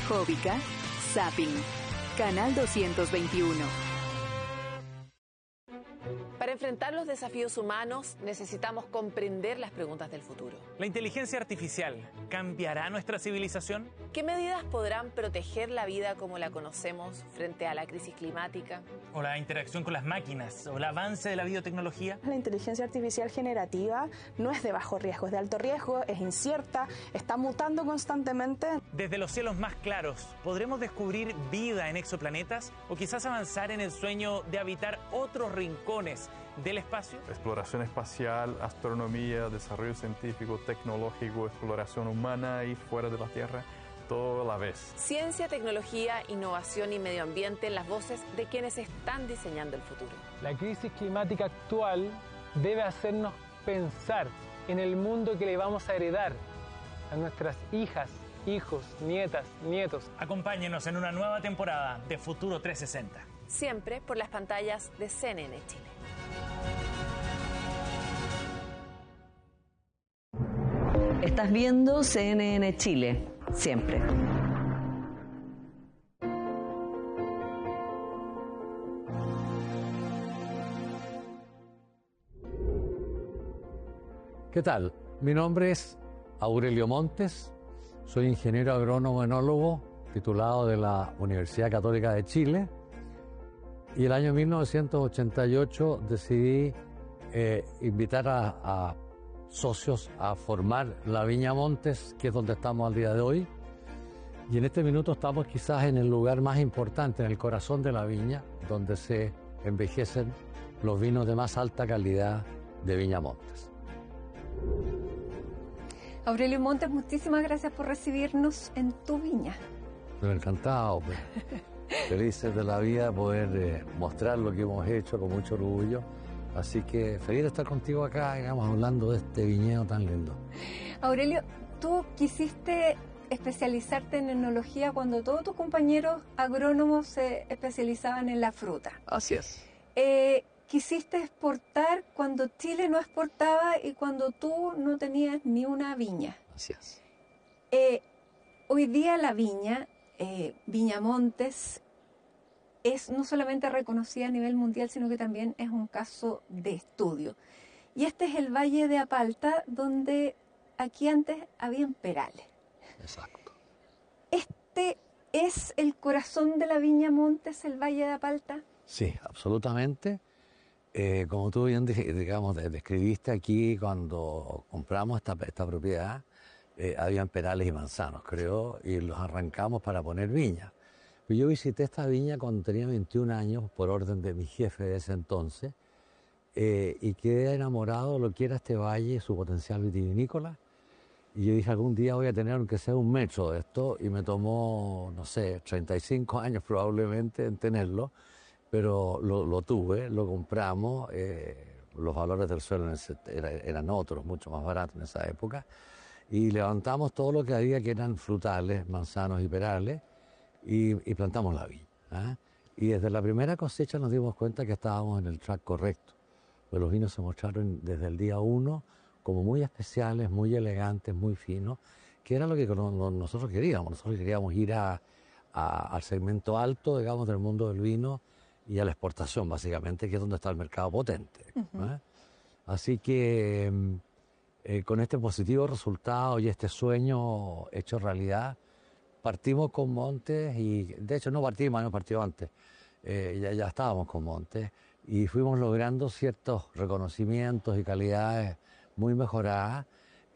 Jóvica, Zapping, Canal 221. Para enfrentar los desafíos humanos necesitamos comprender las preguntas del futuro. ¿La inteligencia artificial cambiará nuestra civilización? ¿Qué medidas podrán proteger la vida como la conocemos frente a la crisis climática? ¿O la interacción con las máquinas? ¿O el avance de la biotecnología? La inteligencia artificial generativa no es de bajo riesgo, es de alto riesgo, es incierta, está mutando constantemente. Desde los cielos más claros, ¿podremos descubrir vida en exoplanetas? ¿O quizás avanzar en el sueño de habitar otros rincones del espacio? Exploración espacial, astronomía, desarrollo científico, tecnológico, exploración humana y fuera de la Tierra, todo a la vez. Ciencia, tecnología, innovación y medio ambiente en las voces de quienes están diseñando el futuro. La crisis climática actual debe hacernos pensar en el mundo que le vamos a heredar a nuestras hijas, hijos, nietas, nietos. Acompáñenos en una nueva temporada de Futuro 360. Siempre por las pantallas de CNN Chile. Estás viendo CNN Chile, siempre. ¿Qué tal? Mi nombre es Aurelio Montes, soy ingeniero agrónomo enólogo titulado de la Universidad Católica de Chile y el año 1988 decidí invitar a socios a formar la Viña Montes, que es donde estamos al día de hoy. Y en este minuto estamos quizás en el lugar más importante, en el corazón de la viña, donde se envejecen los vinos de más alta calidad de Viña Montes. Aurelio Montes, muchísimas gracias por recibirnos en tu viña. Encantado, pues. Felices de la vida poder mostrar lo que hemos hecho con mucho orgullo. Así que feliz de estar contigo acá, digamos, hablando de este viñedo tan lindo. Aurelio, tú quisiste especializarte en enología cuando todos tus compañeros agrónomos se especializaban en la fruta. Así es. Quisiste exportar cuando Chile no exportaba y cuando tú no tenías ni una viña. Así es. Hoy día la viña, Viña Montes, es no solamente reconocida a nivel mundial, sino que también es un caso de estudio. Y este es el Valle de Apalta, donde aquí antes habían perales. Exacto. ¿Este es el corazón de la Viña Montes, el Valle de Apalta? Sí, absolutamente. Como tú bien describiste aquí, cuando compramos esta propiedad, habían perales y manzanos, creo, y los arrancamos para poner viña. Yo visité esta viña cuando tenía 21 años, por orden de mi jefe de ese entonces, y quedé enamorado de lo que era este valle, su potencial vitivinícola. Y yo dije, algún día voy a tener aunque sea un metro de esto, y me tomó, no sé, 35 años probablemente en tenerlo, pero lo tuve, lo compramos, los valores del suelo eran otros, mucho más baratos en esa época, y levantamos todo lo que había que eran frutales, manzanos y perales, y plantamos la viña. Y desde la primera cosecha nos dimos cuenta que estábamos en el track correcto. Pues los vinos se mostraron desde el día 1 como muy especiales, muy elegantes, muy finos, que era lo que nosotros queríamos. Nosotros queríamos ir al segmento alto, digamos, del mundo del vino y a la exportación, básicamente, que es donde está el mercado potente. Así que con este positivo resultado y este sueño hecho realidad, partimos con Montes y, de hecho, no partimos, hemos partido antes, ya estábamos con Montes y fuimos logrando ciertos reconocimientos y calidades muy mejoradas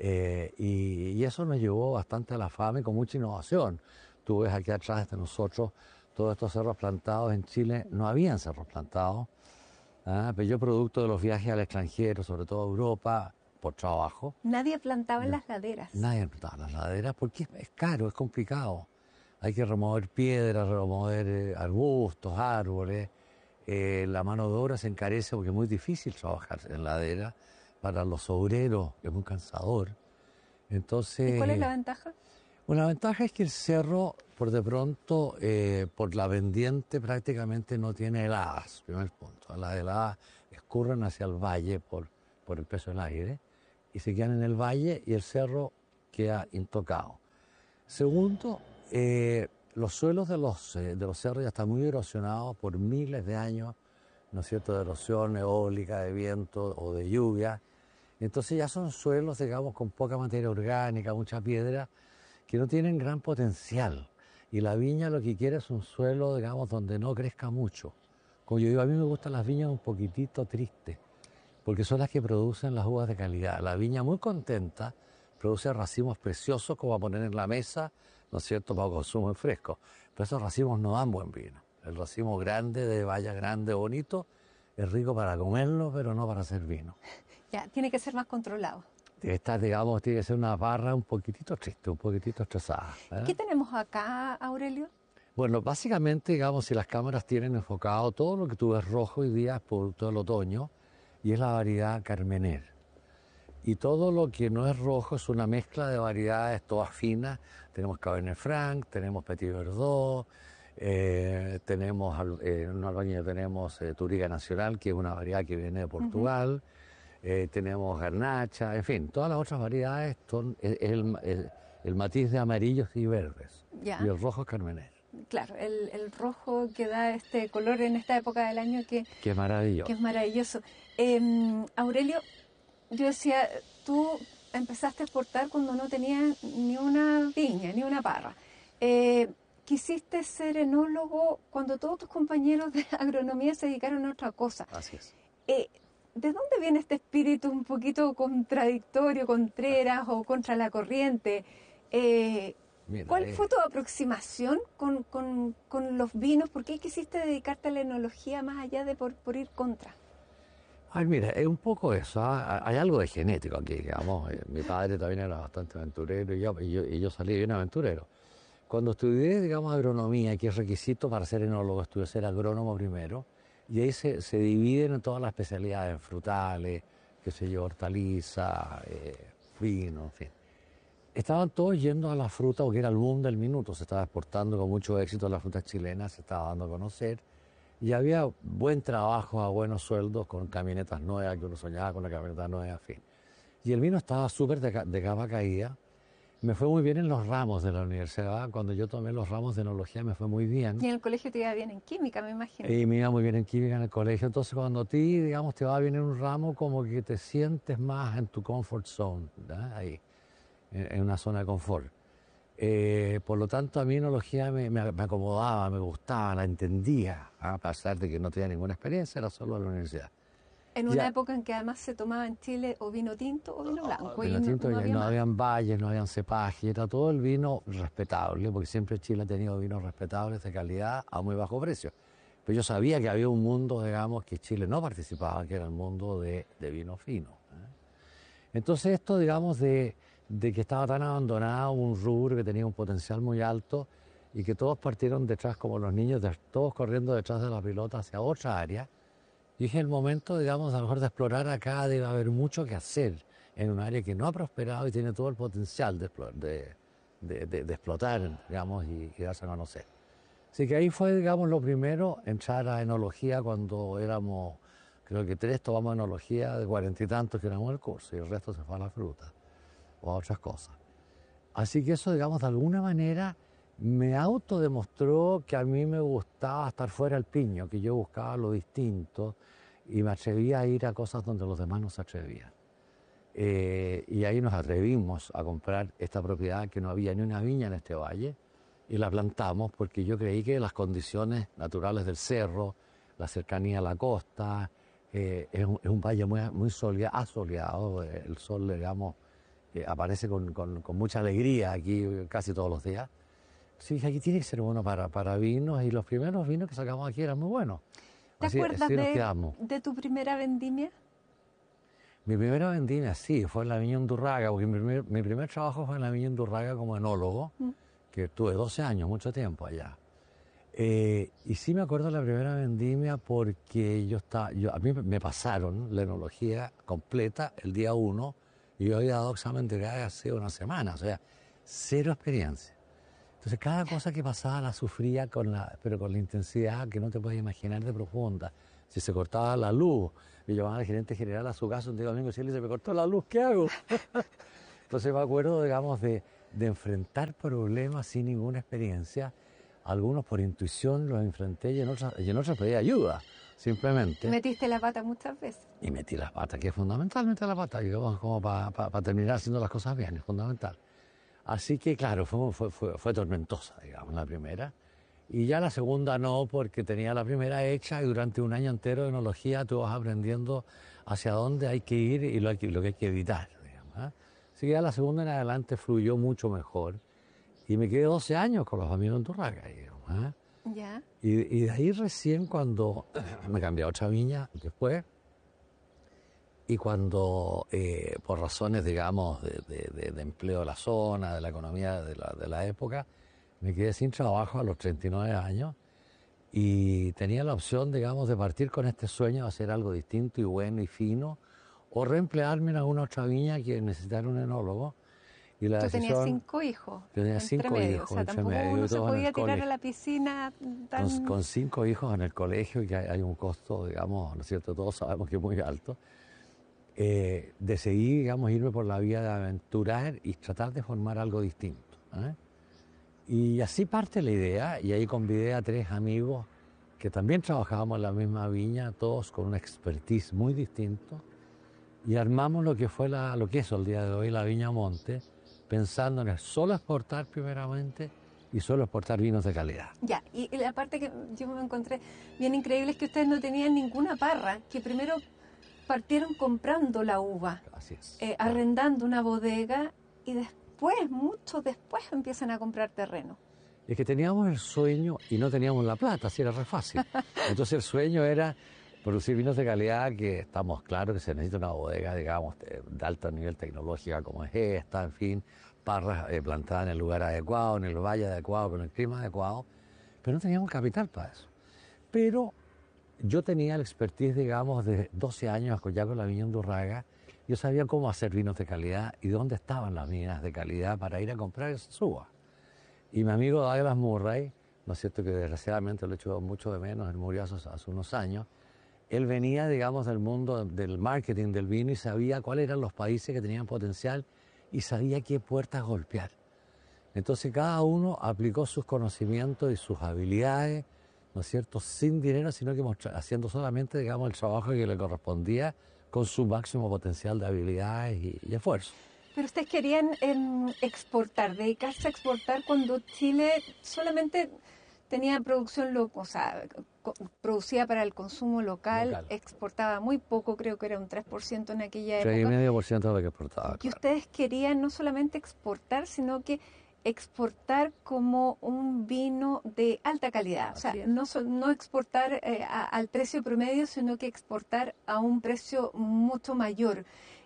y eso nos llevó bastante a la fama y con mucha innovación. Tú ves aquí atrás de nosotros todos estos cerros plantados en Chile, no habían cerros plantados, pero yo producto de los viajes al extranjero, sobre todo a Europa, por trabajo. Nadie plantaba en las laderas. Nadie plantaba en las laderas porque es caro, es complicado. Hay que remover piedras, remover arbustos, árboles. La mano de obra se encarece porque es muy difícil trabajar en ladera para los obreros, es muy cansador. Entonces, ¿y cuál es la ventaja? Bueno, la ventaja es que el cerro, por de pronto, por la pendiente prácticamente no tiene heladas, primer punto. Las heladas escurren hacia el valle por el peso del aire y se quedan en el valle y el cerro queda intocado. Segundo, los suelos de los cerros ya están muy erosionados por miles de años, ¿no es cierto?, de erosión eólica, de viento o de lluvia. Entonces ya son suelos, digamos, con poca materia orgánica, mucha piedra, que no tienen gran potencial. Y la viña lo que quiere es un suelo, digamos, donde no crezca mucho. Como yo digo, a mí me gustan las viñas un poquitito tristes, porque son las que producen las uvas de calidad. La viña muy contenta produce racimos preciosos como a poner en la mesa, ¿no es cierto?, para consumo en fresco. Pero esos racimos no dan buen vino. El racimo grande, de valla grande, bonito, es rico para comerlo, pero no para hacer vino. Ya, tiene que ser más controlado. Esta, digamos, tiene que ser una barra un poquitito triste, un poquitito estresada. ¿Qué tenemos acá, Aurelio? Bueno, básicamente, digamos, si las cámaras tienen enfocado todo lo que tú ves rojo hoy día es producto del otoño y es la variedad Carmener. Y todo lo que no es rojo es una mezcla de variedades todas finas. Tenemos Cabernet Franc, tenemos Petit Verdot, tenemos en Albañil tenemos Touriga Nacional, que es una variedad que viene de Portugal. Tenemos Garnacha, en fin, todas las otras variedades son el matiz de amarillos y verdes. Ya. Y el rojo es Carmener. Claro, el rojo que da este color en esta época del año que es maravilloso. Que es maravilloso. Aurelio, yo decía, tú empezaste a exportar cuando no tenías ni una viña, ni una parra. Quisiste ser enólogo cuando todos tus compañeros de agronomía se dedicaron a otra cosa. Así es. ¿De dónde viene este espíritu un poquito contradictorio, contreras o contra la corriente? Mira, ¿Cuál fue tu aproximación con los vinos? ¿Por qué quisiste dedicarte a la enología más allá de por ir contra? Ay, mira, es un poco eso. Hay algo de genético aquí, digamos. Mi padre también era bastante aventurero y yo salí bien aventurero. Cuando estudié, digamos, agronomía, que es requisito para ser enólogo, estudié ser agrónomo primero, y ahí se dividen en todas las especialidades, frutales, qué sé yo, hortaliza, vino, en fin. Estaban todos yendo a la fruta porque era el boom del minuto, se estaba exportando con mucho éxito la fruta chilena, se estaba dando a conocer, y había buen trabajo a buenos sueldos con camionetas nuevas, que uno soñaba con una camioneta nueva, en fin. Y el vino estaba súper de capa caída. Me fue muy bien en los ramos de la universidad. Cuando yo tomé los ramos de enología me fue muy bien. Y en el colegio te iba bien en química, me imagino. Y me iba muy bien en química en el colegio. Entonces cuando a ti, digamos, te va bien en un ramo, como que te sientes más en tu comfort zone, ¿verdad? Ahí, en una zona de confort. Por lo tanto, a mí enología me acomodaba, me gustaba, la entendía, a pesar de que no tenía ninguna experiencia, era solo en la universidad. En una época en que además se tomaba en Chile o vino tinto o vino blanco. Vino tinto, no habían valles, no habían cepaje, era todo el vino respetable, porque siempre Chile ha tenido vinos respetables de calidad a muy bajo precio. Pero yo sabía que había un mundo, digamos, que Chile no participaba, que era el mundo de vino fino. Entonces esto, digamos, de que estaba tan abandonado, un rubro que tenía un potencial muy alto y que todos partieron detrás, como los niños, todos corriendo detrás de la pelota hacia otra área. Y dije, el momento, digamos, a lo mejor de explorar acá debe haber mucho que hacer en un área que no ha prosperado y tiene todo el potencial de explotar, digamos, y darse a conocer. Así que ahí fue, digamos, lo primero, entrar a enología cuando éramos, creo que 3 tomamos enología de 40 y tantos que éramos el curso y el resto se fue a la fruta o a otras cosas. Así que eso, digamos, de alguna manera me autodemostró que a mí me gustaba estar fuera del piño, que yo buscaba lo distinto y me atrevía a ir a cosas donde los demás no se atrevían. Y ahí nos atrevimos a comprar esta propiedad que no había ni una viña en este valle y la plantamos porque yo creí que las condiciones naturales del cerro, la cercanía a la costa, es un valle muy asoleado, el sol, digamos, aparece con mucha alegría aquí casi todos los días. Sí, aquí tiene que ser bueno para vinos y los primeros vinos que sacamos aquí eran muy buenos. ¿Te acuerdas de tu primera vendimia? Mi primera vendimia, sí, fue en la Viña Undurraga, porque mi primer trabajo fue en la Viña Undurraga como enólogo, que tuve 12 años, mucho tiempo allá. Y sí me acuerdo de la primera vendimia porque a mí me pasaron la enología completa el día 1 y yo había dado examen de grado hace una semana, o sea, 0 experiencia. Entonces cada cosa que pasaba la sufría pero con la intensidad que no te puedes imaginar de profunda. Si se cortaba la luz, me llamaban al gerente general a su casa un día domingo y se me cortó la luz, ¿qué hago? Entonces me acuerdo, digamos, de enfrentar problemas sin ninguna experiencia, algunos por intuición los enfrenté y en otras pedí ayuda, simplemente. ¿Metiste la pata muchas veces? Y metí las patas, que es fundamental meter la pata, como para terminar haciendo las cosas bien, es fundamental. Así que, claro, fue tormentosa, digamos, la primera. Y ya la segunda no, porque tenía la primera hecha y durante un año entero de enología tú vas aprendiendo hacia dónde hay que ir y lo que hay que evitar, digamos, ¿eh? Así que ya la segunda en adelante fluyó mucho mejor. Y me quedé 12 años con los amigos en Turraga, digamos, ¿eh? Ya. Y de ahí recién cuando me cambié a otra viña después, y cuando por razones, digamos, de empleo de la zona, de la economía de la época, me quedé sin trabajo a los 39 años y tenía la opción, digamos, de partir con este sueño de hacer algo distinto y bueno y fino, o reemplearme en alguna otra viña que necesitara un enólogo. Y la Tú tenías decisión, 5 hijos. yo tenía 5 hijos. O sea, entre tampoco medio, uno se todos en podía el tirar colegio. a la piscina tan... Con 5 hijos en el colegio, que hay un costo, digamos, ¿no es cierto? Todos sabemos que es muy alto. Decidí, digamos, irme por la vía de aventurar y tratar de formar algo distinto, ¿eh? Y así parte la idea, y ahí convidé a 3 amigos que también trabajábamos en la misma viña, todos con una expertise muy distinto, y armamos lo que es el día de hoy la Viña Montes, pensando en solo exportar primeramente y solo exportar vinos de calidad. Ya, y la parte que yo me encontré bien increíble es que ustedes no tenían ninguna parra, que primero partieron comprando la uva, Así es. arrendando una bodega y después, mucho después, empiezan a comprar terreno. Es que teníamos el sueño y no teníamos la plata, así era re fácil. Entonces el sueño era producir vinos de calidad, que estamos claros que se necesita una bodega, digamos, de alto nivel tecnológico como es esta, en fin, parras plantadas en el lugar adecuado, en el valle adecuado, con el clima adecuado, pero no teníamos capital para eso. Pero yo tenía el expertise, digamos, de 12 años ya con la viña en Durraga. Yo sabía cómo hacer vinos de calidad y dónde estaban las minas de calidad para ir a comprar esas uvas. Y mi amigo Douglas Murray, ¿no es cierto?, que desgraciadamente lo echo mucho de menos, él murió hace unos años. Él venía, digamos, del mundo del marketing del vino y sabía cuáles eran los países que tenían potencial y sabía qué puertas golpear. Entonces cada uno aplicó sus conocimientos y sus habilidades, ¿no es cierto?, sin dinero, sino que haciendo solamente, digamos, el trabajo que le correspondía con su máximo potencial de habilidades y esfuerzo. Pero ustedes querían exportar, dedicarse a exportar cuando Chile solamente tenía producción local, o sea, producía para el consumo local, exportaba muy poco, creo que era un 3% en aquella época. 3,5% de lo que exportaba. Y ustedes querían no solamente exportar, sino que exportar como un vino de alta calidad. O sea, no exportar al precio promedio, sino que exportar a un precio mucho mayor.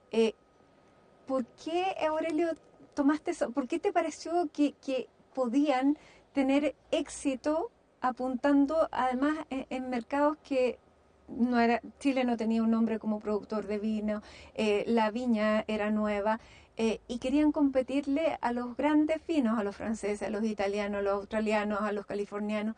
¿Por qué, Aurelio, tomaste eso? ¿Por qué te pareció que podían tener éxito apuntando además en mercados que Chile no tenía un nombre como productor de vino, la viña era nueva, y querían competirle a los grandes vinos, a los franceses, a los italianos, a los australianos, a los californianos?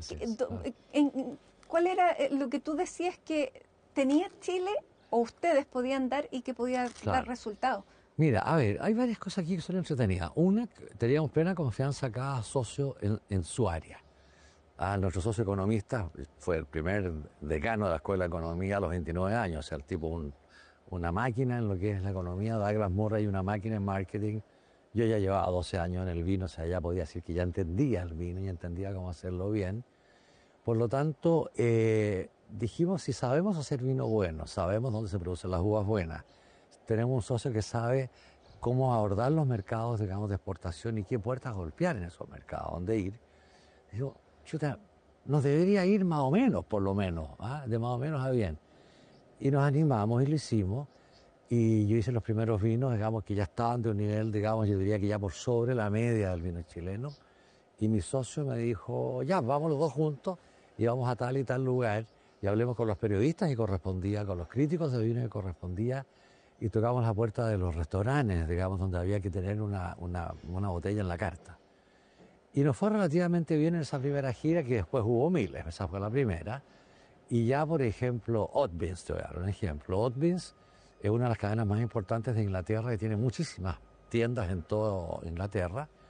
¿Cuál era lo que tú decías que tenía Chile o ustedes podían dar y que podía dar resultados? Mira, a ver, hay varias cosas aquí que son entretenidas. Una, teníamos plena confianza cada socio en su área. Nuestro socio economista fue el primer decano de la Escuela de Economía a los 29 años, o sea, el tipo una máquina en lo que es la economía. Douglas Murray, una máquina en marketing. Yo ya llevaba 12 años en el vino, o sea, ya podía decir que ya entendía el vino y entendía cómo hacerlo bien. Por lo tanto, dijimos, si sabemos hacer vino bueno, sabemos dónde se producen las uvas buenas, tenemos un socio que sabe cómo abordar los mercados, digamos, de exportación y qué puertas golpear en esos mercados, dónde ir. Digo, chuta, nos debería ir más o menos, por lo menos, de más o menos a bien. Y nos animamos y lo hicimos. Y yo hice los primeros vinos, digamos, que ya estaban de un nivel, digamos, yo diría que ya por sobre la media del vino chileno. Y mi socio me dijo, ya, vamos los dos juntos y vamos a tal y tal lugar. Y hablemos con los periodistas y correspondía, con los críticos de vino que correspondía. Y tocamos la puerta de los restaurantes, digamos, donde había que tener una botella en la carta. Y nos fue relativamente bien en esa primera gira, que después hubo miles, esa fue la primera. Y ya, por ejemplo, Oatbeans, te voy a dar un ejemplo. Oatbeans es una de las cadenas más importantes de Inglaterra y tiene muchísimas tiendas en toda Inglaterra.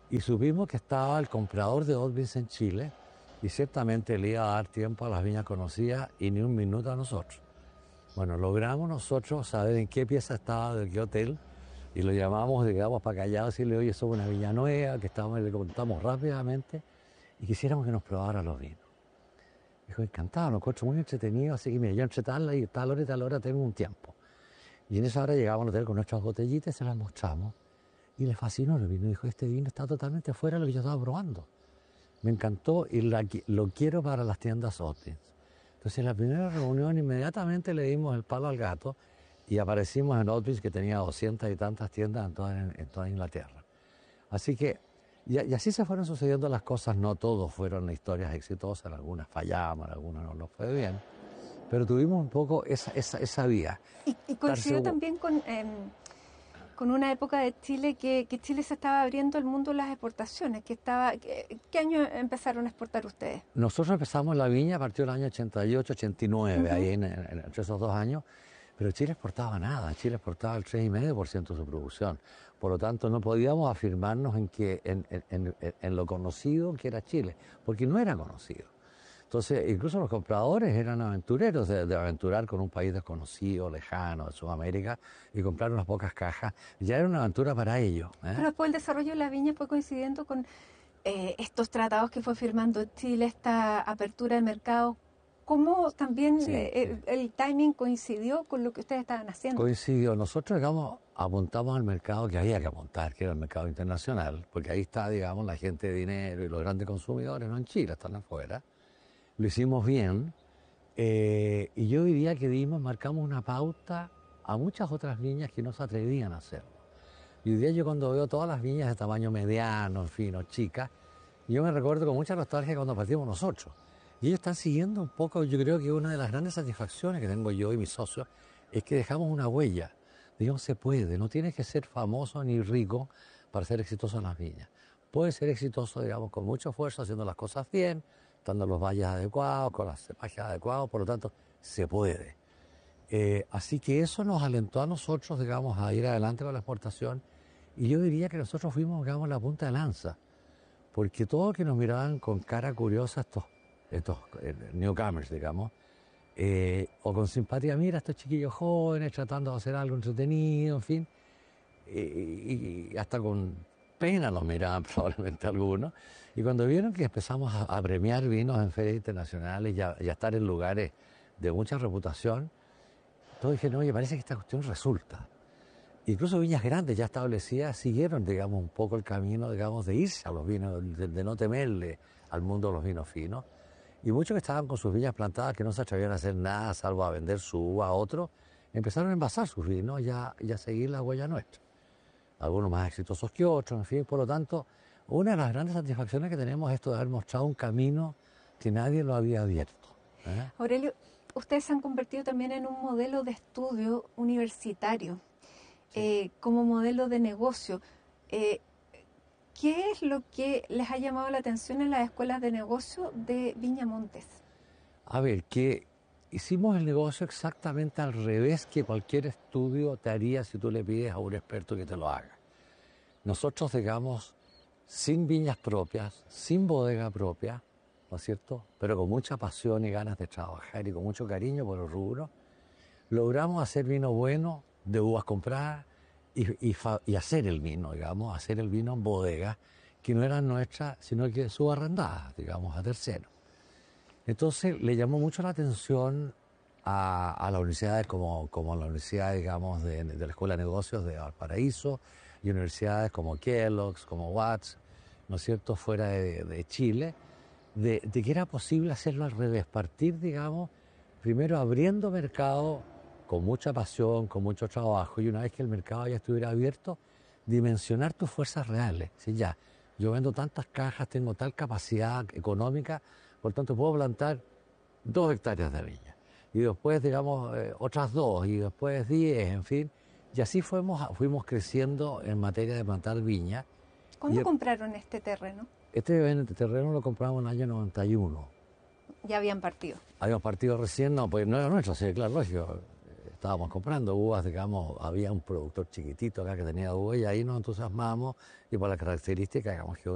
y supimos que estaba el comprador de Old Beans en Chile y ciertamente le iba a dar tiempo a las viñas conocidas y ni un minuto a nosotros. Bueno, logramos nosotros saber en qué pieza estaba de qué hotel y lo llamamos, digamos, para callado, decirle, oye, eso es una viña nueva, que estamos, le contamos rápidamente y quisiéramos que nos probara los vinos. Dijo, encantado, nos encuentro muy entretenido, así que mira, yo entre tal y tal hora tengo un tiempo. Y en esa hora llegamos al hotel con nuestras botellitas y se las mostramos. Y le fascinó el vino. Dijo, este vino está totalmente fuera de lo que yo estaba probando. Me encantó y lo quiero para las tiendas Old Beans. Entonces en la primera reunión inmediatamente le dimos el palo al gato y aparecimos en Old Beans, que tenía 200 y tantas tiendas en toda Inglaterra. Así que, y así se fueron sucediendo las cosas. No todos fueron historias exitosas, en algunas fallamos, en algunas no nos fue bien. Pero tuvimos un poco esa vía. Y coincidió también con una época de Chile que Chile se estaba abriendo al mundo de las exportaciones. ¿Qué año empezaron a exportar ustedes? Nosotros empezamos la viña a partir del año 88, 89, ahí entre esos 2 años. Pero Chile exportaba nada. Chile exportaba el 3,5% de su producción. Por lo tanto, no podíamos afirmarnos en lo conocido que era Chile, porque no era conocido. Entonces, incluso los compradores eran aventureros de aventurar con un país desconocido, lejano, de Sudamérica, y comprar unas pocas cajas. Ya era una aventura para ellos. Pero después el desarrollo de la viña fue coincidiendo con estos tratados que fue firmando Chile, esta apertura de mercado. ¿Cómo también el timing coincidió con lo que ustedes estaban haciendo? Coincidió. Nosotros, digamos, apuntamos al mercado que había que apuntar, que era el mercado internacional, porque ahí está, digamos, la gente de dinero y los grandes consumidores, no en Chile, están afuera. Lo hicimos bien y yo diría que marcamos una pauta a muchas otras viñas que no se atrevían a hacerlo. Y hoy día yo cuando veo todas las viñas de tamaño mediano, en fin, o chicas, yo me recuerdo con mucha nostalgia cuando partimos nosotros. Y ellos están siguiendo un poco, yo creo que una de las grandes satisfacciones que tengo yo y mis socios es que dejamos una huella. Digamos, se puede, no tienes que ser famoso ni rico para ser exitoso en las viñas. Puedes ser exitoso, digamos, con mucho esfuerzo, haciendo las cosas bien, dando los valles adecuados, con las cepajes adecuados, por lo tanto, se puede. Así que eso nos alentó a nosotros, digamos, a ir adelante con la exportación, y yo diría que nosotros fuimos, digamos, la punta de lanza, porque todos que nos miraban con cara curiosa, estos newcomers, digamos, o con simpatía, mira, estos chiquillos jóvenes tratando de hacer algo entretenido, en fin, y hasta con pena nos miraban probablemente algunos. Y cuando vieron que empezamos a premiar vinos en ferias internacionales y a estar en lugares de mucha reputación, todos dijeron, oye, parece que esta cuestión resulta. Incluso viñas grandes ya establecidas siguieron, digamos, un poco el camino, digamos, de irse a los vinos, de no temerle al mundo de los vinos finos. Y muchos que estaban con sus viñas plantadas, que no se atrevían a hacer nada, salvo a vender su uva a otros, empezaron a envasar sus vinos y a seguir la huella nuestra. Algunos más exitosos que otros, en fin, por lo tanto, una de las grandes satisfacciones que tenemos es esto de haber mostrado un camino que nadie lo había abierto. Aurelio, ustedes se han convertido también en un modelo de estudio universitario, como modelo de negocio. ¿Qué es lo que les ha llamado la atención en las escuelas de negocio de Viña Montes? A ver, que hicimos el negocio exactamente al revés que cualquier estudio te haría si tú le pides a un experto que te lo haga. Nosotros, digamos, sin viñas propias, sin bodega propia, ¿no es cierto?, pero con mucha pasión y ganas de trabajar y con mucho cariño por el rubro, logramos hacer vino bueno de uvas compradas y hacer el vino, digamos, hacer el vino en bodegas que no eran nuestras, sino que subarrendadas, digamos, a terceros. Entonces le llamó mucho la atención a las universidades como la universidad, digamos, de la Escuela de Negocios de Valparaíso y universidades como Kellogg's, como Watts, ¿no es cierto?, fuera de Chile, de que era posible hacerlo al revés, partir, digamos, primero abriendo mercado con mucha pasión, con mucho trabajo, y una vez que el mercado ya estuviera abierto, dimensionar tus fuerzas reales. Si ya, yo vendo tantas cajas, tengo tal capacidad económica, por tanto puedo plantar 2 hectáreas de viña. Y después, digamos, otras 2, y después 10, en fin. Y así fuimos creciendo en materia de plantar viña. ¿Cuándo compraron este terreno? Este terreno lo compramos en el año 91. ¿Ya habían partido? Habíamos partido recién, no, pues no era nuestro, sí, claro, lógico. estábamos comprando uvas, digamos, había un productor chiquitito acá que tenía uvas y ahí nos entusiasmamos y por las características, digamos,